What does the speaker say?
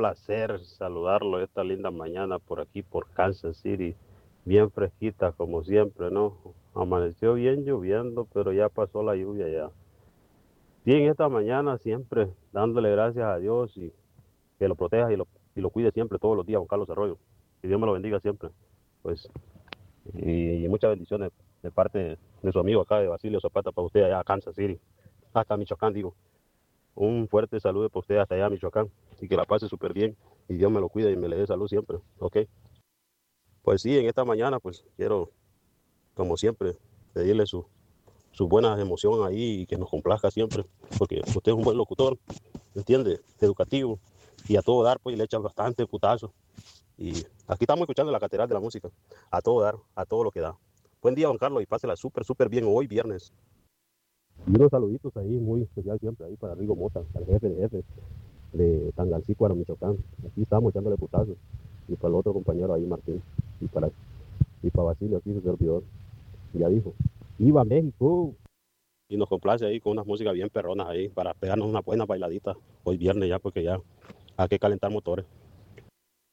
placer saludarlo esta linda mañana por aquí, por Kansas City, bien fresquita como siempre, ¿no? Amaneció bien lloviendo, pero ya pasó la lluvia ya. Bien, esta mañana siempre dándole gracias a Dios y que lo proteja y lo cuide siempre, todos los días, Juan Carlos Arroyo. Que Dios me lo bendiga siempre. Pues, y muchas bendiciones de parte de su amigo acá de Basilio Zapata para usted allá a Kansas City, hasta Michoacán, digo. Un fuerte saludo para usted hasta allá, Michoacán, y que la pase súper bien, y Dios me lo cuide y me le dé salud siempre, ¿ok? Pues sí, en esta mañana, pues quiero, como siempre, pedirle su buena emoción ahí y que nos complazca siempre, porque usted es un buen locutor, ¿entiende? Educativo, y a todo dar, pues, y le echa bastante putazo. Y aquí estamos escuchando la Catedral de la Música, a todo dar, a todo lo que da. Buen día, Juan Carlos, y pásela súper, súper bien hoy viernes. Y unos saluditos ahí, muy especial siempre, ahí para Rigo Mota, al jefe de jefes de Tangalcícuaro, Michoacán. Aquí estamos echándole putazos. Y para el otro compañero ahí, Martín. Y para Basilio, aquí su servidor. Ya dijo, ¡Viva México! Y nos complace ahí con unas músicas bien perronas ahí para pegarnos una buena bailadita hoy viernes ya, porque ya hay que calentar motores.